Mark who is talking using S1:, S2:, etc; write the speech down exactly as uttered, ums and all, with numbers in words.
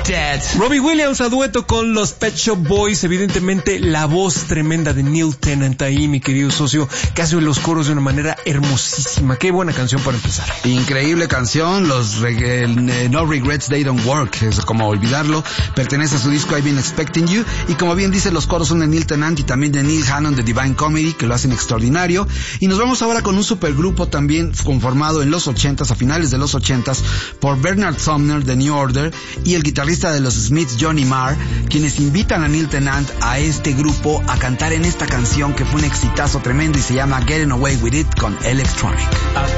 S1: Dead.
S2: Robbie Williams a dueto con los Pet Shop Boys, evidentemente la voz tremenda de Neil Tennant ahí, mi querido socio, que hace los coros de una manera hermosísima. Qué buena canción para empezar.
S3: Increíble canción, los eh, No Regrets They Don't Work, es como olvidarlo, pertenece a su disco I've Been Expecting You, y como bien dice, los coros son de Neil Tennant y también de Neil Hannon de Divine Comedy, que lo hacen extraordinario. Y nos vamos ahora con un supergrupo también conformado en los ochentas, a finales de los ochentas, por Bernard Sumner de New Order y el guitarrista de los Smiths, Johnny Marr, quienes invitan a Neil Tennant a este grupo a cantar en esta canción que fue un exitazo tremendo y se llama Getting Away With It con Electronic.